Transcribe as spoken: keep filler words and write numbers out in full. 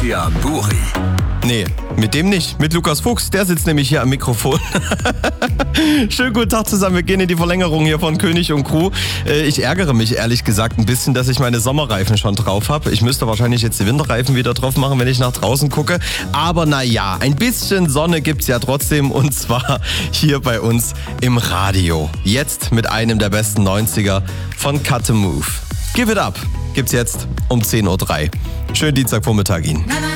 Christian Buri. Nee, mit dem nicht. Mit Lukas Fuchs, der sitzt nämlich hier am Mikrofon. Schönen guten Tag zusammen, wir gehen in die Verlängerung hier von König und Crew. Ich ärgere mich ehrlich gesagt ein bisschen, dass ich meine Sommerreifen schon drauf habe. Ich müsste wahrscheinlich jetzt die Winterreifen wieder drauf machen, wenn ich nach draußen gucke. Aber naja, ein bisschen Sonne gibt's ja trotzdem, und zwar hier bei uns im Radio. Jetzt mit einem der besten neunziger von Cut the Move. Give It Up gibt's jetzt um zehn Uhr drei. Schönen Dienstagvormittag Ihnen.